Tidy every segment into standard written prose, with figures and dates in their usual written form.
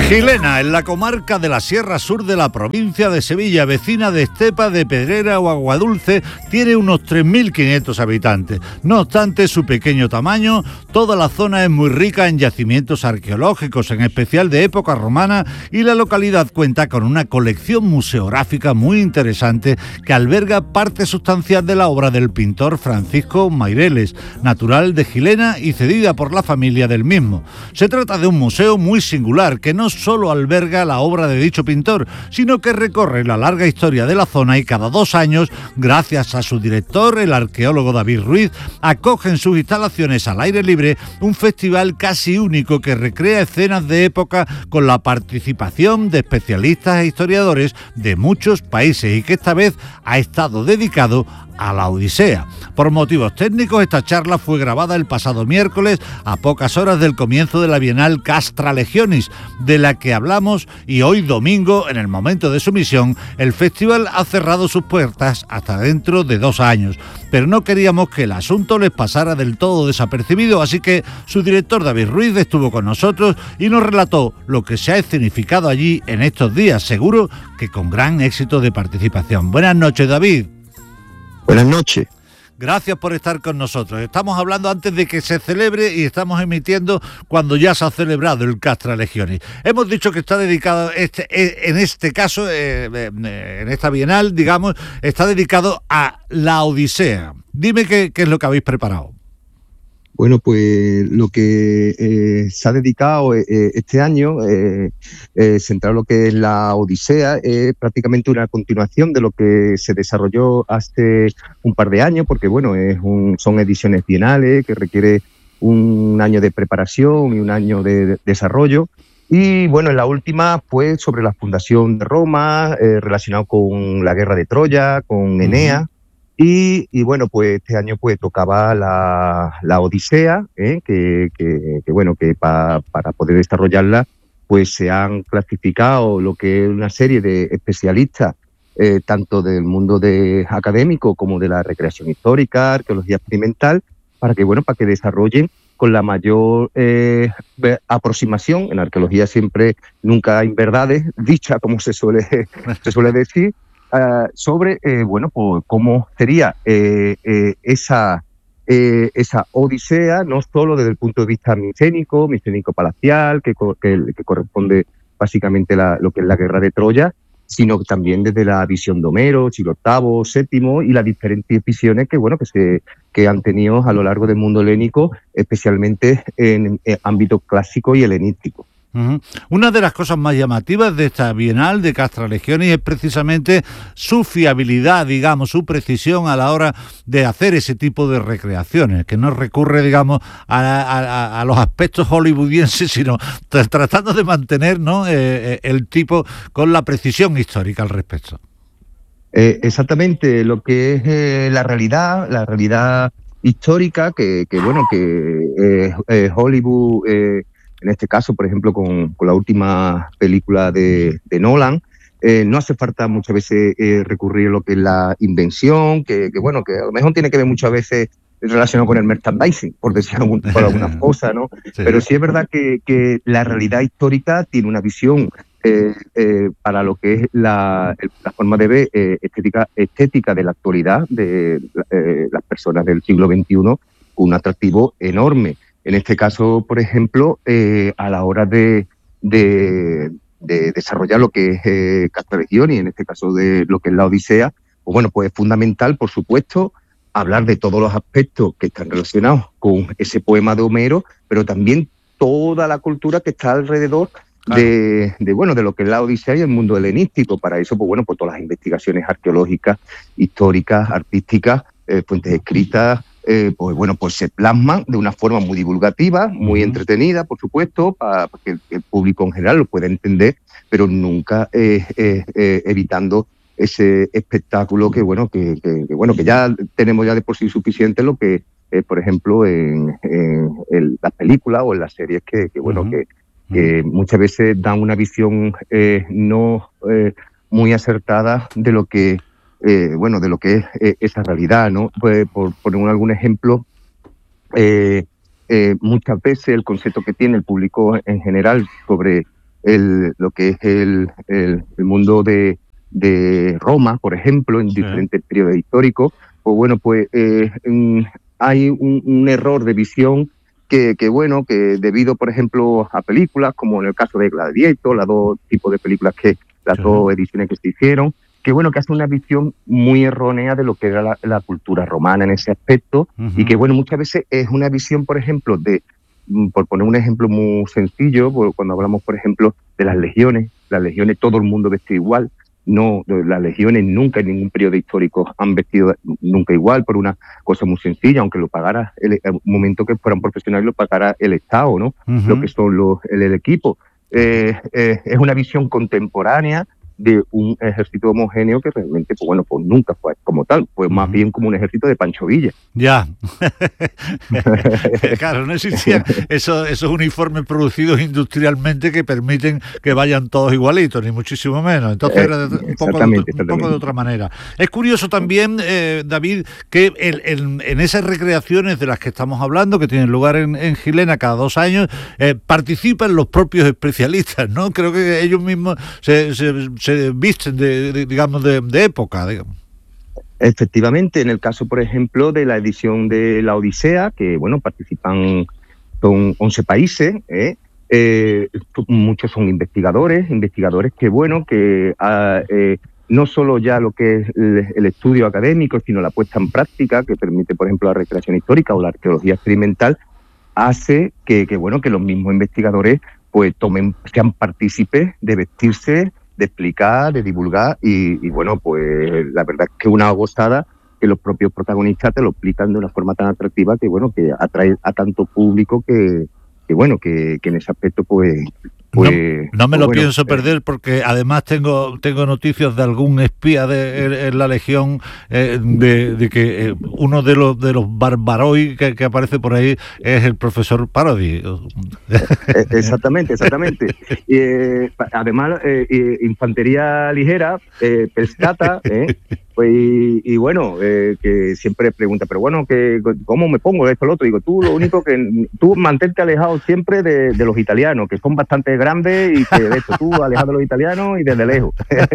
Gilena, en la comarca de la Sierra Sur de la provincia de Sevilla, vecina de Estepa, de Pedrera o Aguadulce, tiene unos 3.500 habitantes. No obstante su pequeño tamaño, toda la zona es muy rica en yacimientos arqueológicos, en especial de época romana, y la localidad cuenta con una colección museográfica muy interesante que alberga parte sustancial de la obra del pintor Francisco Maireles, natural de Gilena y cedida por la familia del mismo. Se trata de un museo muy singular que no solo alberga la obra de dicho pintor, sino que recorre la larga historia de la zona y cada 2 años, gracias a su director, el arqueólogo David Ruiz, acoge en sus instalaciones al aire libre un festival casi único que recrea escenas de época con la participación de especialistas e historiadores de muchos países y que esta vez ha estado dedicado a la Odisea. Por motivos técnicos, esta charla fue grabada el pasado miércoles a pocas horas del comienzo de la Bienal Castra Legionis, de la que hablamos, y hoy domingo, en el momento de su emisión, el festival ha cerrado sus puertas hasta dentro de 2 años. Pero no queríamos que el asunto les pasara del todo desapercibido, así que su director David Ruiz estuvo con nosotros y nos relató lo que se ha escenificado allí en estos días, seguro que con gran éxito de participación. Buenas noches, David. Buenas noches. Gracias por estar con nosotros. Estamos hablando antes de que se celebre y estamos emitiendo cuando ya se ha celebrado el Castra Legionis. Hemos dicho que está dedicado, en este caso, en esta Bienal, digamos, está dedicado a la Odisea. Dime qué es lo que habéis preparado. Bueno, pues lo que se ha dedicado este año, centrado en lo que es la Odisea, es prácticamente una continuación de lo que se desarrolló hace un par de años, porque bueno, son ediciones bienales que requiere un año de preparación y un año de desarrollo. Y bueno, en la última fue sobre la fundación de Roma, relacionado con la guerra de Troya, con Eneas. Y bueno, pues este año pues tocaba la Odisea, que bueno, que para poder desarrollarla pues se han clasificado lo que es una serie de especialistas, tanto del mundo académico como de la recreación histórica, arqueología experimental, para que desarrollen con la mayor aproximación. En arqueología siempre nunca hay verdades dichas, como se suele decir, sobre pues cómo sería esa Odisea, no solo desde el punto de vista micénico palacial, que corresponde básicamente lo que es la guerra de Troya, sino también desde la visión de Homero, siglo VIII, VII, y las diferentes visiones que han tenido a lo largo del mundo helénico, especialmente en ámbito clásico y helenístico. Una de las cosas más llamativas de esta Bienal de Castra Legionis es precisamente su fiabilidad, digamos, su precisión a la hora de hacer ese tipo de recreaciones, que no recurre, digamos, a los aspectos hollywoodienses, sino tratando de mantener, ¿no?, el tipo con la precisión histórica al respecto. Exactamente, lo que es la realidad histórica, que Hollywood, en este caso, por ejemplo, con la última película de Nolan, no hace falta muchas veces recurrir a lo que es la invención, que a lo mejor tiene que ver muchas veces relacionado con el merchandising, por decir por algunas cosas, ¿no? Sí. Pero sí es verdad que la realidad histórica tiene una visión para lo que es la forma de ver estética de la actualidad de las personas del siglo XXI, con un atractivo enorme. En este caso, por ejemplo, a la hora de desarrollar lo que es Castra Legionis, en este caso de lo que es la Odisea, pues es fundamental, por supuesto, hablar de todos los aspectos que están relacionados con ese poema de Homero, pero también toda la cultura que está alrededor de lo que es la Odisea y el mundo helenístico. Para eso, pues todas las investigaciones arqueológicas, históricas, artísticas, fuentes escritas, pues se plasman de una forma muy divulgativa, muy entretenida, por supuesto, para que el público en general lo pueda entender, pero nunca evitando ese espectáculo que ya tenemos ya de por sí suficiente, lo que por ejemplo en las películas o en las series que muchas veces dan una visión no muy acertada de lo que es esa realidad, ¿no? Pues, por poner algún ejemplo, muchas veces el concepto que tiene el público en general sobre lo que es el mundo de Roma, por ejemplo, en diferentes periodos históricos, pues bueno, pues hay un error de visión que debido, por ejemplo, a películas, como en el caso de Gladiator, las dos tipos de películas las dos ediciones que se hicieron, que hace una visión muy errónea de lo que era la cultura romana en ese aspecto, y que muchas veces es una visión, por ejemplo, por poner un ejemplo muy sencillo, cuando hablamos, por ejemplo, de las legiones todo el mundo vestía igual. No, las legiones nunca en ningún periodo histórico han vestido nunca igual, por una cosa muy sencilla, aunque lo pagara el momento que fueran profesionales, lo pagara el Estado, ¿no? Lo que son el equipo. Es una visión contemporánea de un ejército homogéneo que realmente, pues nunca fue como tal, pues más bien como un ejército de Pancho Villa. Ya. Claro, no existían esos uniformes producidos industrialmente que permiten que vayan todos igualitos, ni muchísimo menos. Entonces era un poco de otra manera. Es curioso también, David, que en esas recreaciones de las que estamos hablando, que tienen lugar en Gilena cada 2 años, participan los propios especialistas, ¿no? Creo que ellos mismos se visten de época, digamos. Efectivamente, en el caso, por ejemplo, de la edición de la Odisea, que participan son 11 países, muchos son investigadores que no solo ya lo que es el estudio académico, sino la puesta en práctica que permite, por ejemplo, la recreación histórica o la arqueología experimental, hace que los mismos investigadores pues sean partícipes de vestirse, de explicar, de divulgar y pues la verdad es que una gozada que los propios protagonistas te lo explican de una forma tan atractiva que atrae a tanto público que en ese aspecto no me lo pienso perder, porque además tengo noticias de algún espía en la Legión de que uno de los barbaroi que aparece por ahí es el profesor Parodi. Exactamente. Además, infantería ligera, pescata, que siempre pregunta, pero ¿cómo me pongo esto, lo otro? Digo, tú lo único tú mantente alejado siempre de los italianos, que son bastante grandes, y que de esto tú alejado de los italianos y desde lejos.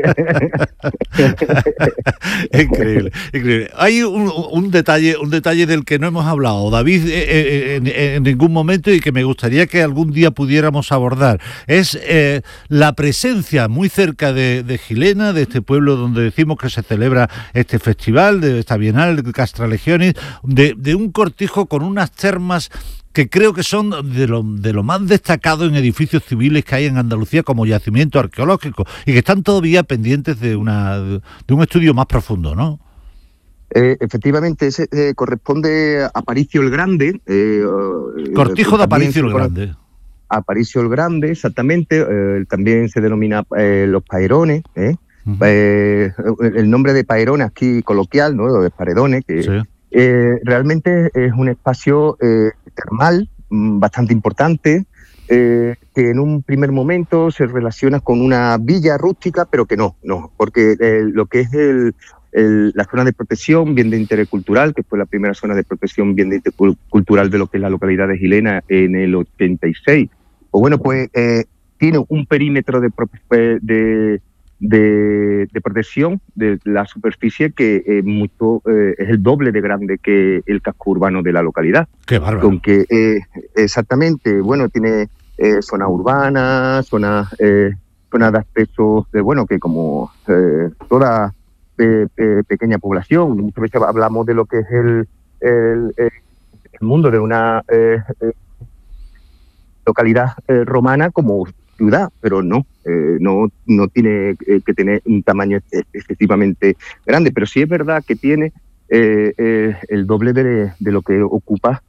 Increíble. Hay un detalle del que no hemos hablado, David, en ningún momento, y que me gustaría que algún día pudiéramos abordar. Es la presencia muy cerca de Gilena, de este pueblo donde decimos que se celebra este festival, de esta Bienal de Castralegionis, de un cortijo con unas termas que creo que son de lo más destacado en edificios civiles que hay en Andalucía como yacimiento arqueológico, y que están todavía pendientes de un estudio más profundo, ¿no? Efectivamente, ese corresponde a Aparicio el Grande. Cortijo de Aparicio el Grande. Aparicio el Grande, exactamente. También se denomina los Paerones. El nombre de Paerones aquí coloquial, ¿no? De Paredones, que sí. Realmente es un espacio termal bastante importante, que en un primer momento se relaciona con una villa rústica, pero que no, porque lo que es la zona de protección, bien de interés cultural, que fue la primera zona de protección bien de interés cultural de lo que es la localidad de Gilena en el 86, tiene un perímetro de protección de la superficie que es el doble de grande que el casco urbano de la localidad. ¡Qué bárbaro! Aunque exactamente, tiene zona urbana, zona de acceso, que como toda pequeña población, muchas veces hablamos de lo que es el mundo de una localidad romana como ciudad, pero no tiene que tener un tamaño excesivamente grande, pero sí es verdad que tiene el doble de lo que ocupa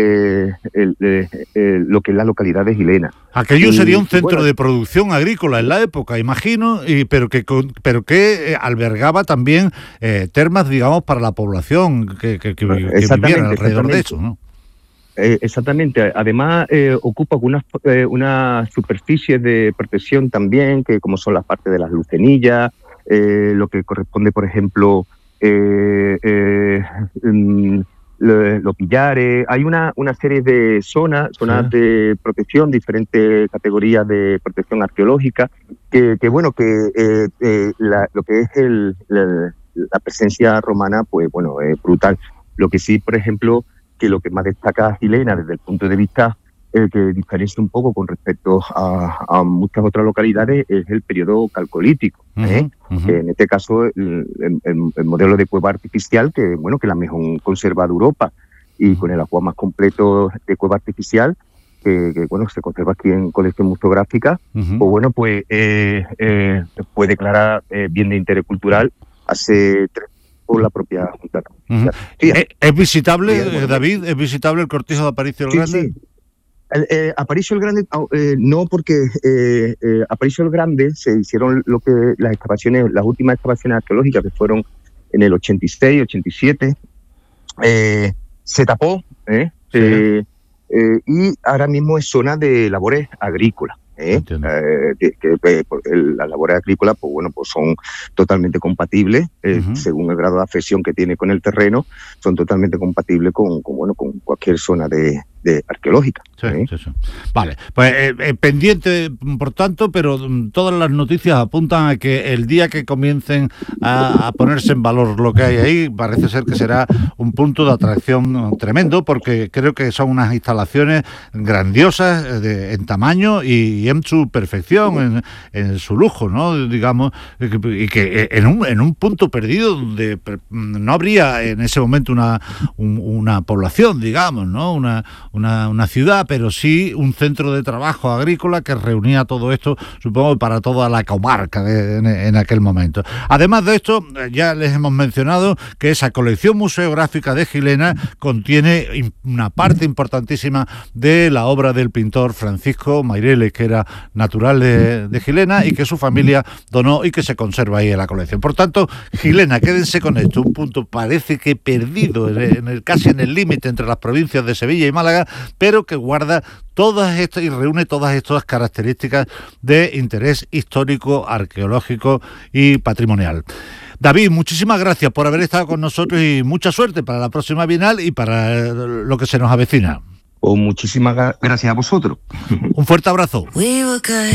lo que es la localidad de Gilena. Aquello sería un centro de producción agrícola en la época, imagino, pero que albergaba también termas, digamos, para la población que viviera alrededor de eso, ¿no? Exactamente. Además, ocupa unas superficies de protección también, que como son las partes de las lucenillas, lo que corresponde, por ejemplo, los pillares. Hay una serie de zonas de protección, diferentes categorías de protección arqueológica, que lo que es la presencia romana, pues bueno, es brutal. Lo que sí, por ejemplo, que lo que más destaca a Gilena desde el punto de vista que diferencia un poco con respecto a muchas otras localidades, es el periodo calcolítico. Que en este caso el modelo de cueva artificial, que la mejor conserva de Europa, y con el ajuar más completo de cueva artificial, que se conserva aquí en colección museográfica, fue declarada bien de interés cultural hace 3 por la propia Junta. ¿Es visitable, David? ¿Es visitable el cortijo de Aparicio el Grande? Sí. Aparicio el Grande, no, porque Aparicio el Grande se hicieron las últimas excavaciones arqueológicas, que fueron en el 86, 87, se tapó, y ahora mismo es zona de labores agrícolas. Las labores agrícolas pues son totalmente compatibles, según el grado de afección que tiene con el terreno, son totalmente compatibles con cualquier zona de arqueológica. Sí. Vale, pues pendiente, por tanto, pero todas las noticias apuntan a que el día que comiencen a ponerse en valor lo que hay ahí, parece ser que será un punto de atracción tremendo, porque creo que son unas instalaciones grandiosas en tamaño y en su perfección, en su lujo, ¿no? Digamos, y que en un punto perdido donde no habría en ese momento una población, digamos, ¿no? Una ciudad, pero sí un centro de trabajo agrícola que reunía todo esto, supongo, para toda la comarca en aquel momento. Además de esto, ya les hemos mencionado que esa colección museográfica de Gilena contiene una parte importantísima de la obra del pintor Francisco Maireles, que era natural de Gilena y que su familia donó y que se conserva ahí en la colección. Por tanto, Gilena, quédense con esto, un punto parece que perdido casi en el límite entre las provincias de Sevilla y Málaga, pero que guarda todas estas y reúne todas estas características de interés histórico, arqueológico y patrimonial. David, muchísimas gracias por haber estado con nosotros y mucha suerte para la próxima Bienal y para lo que se nos avecina. Muchísimas gracias a vosotros. Un fuerte abrazo.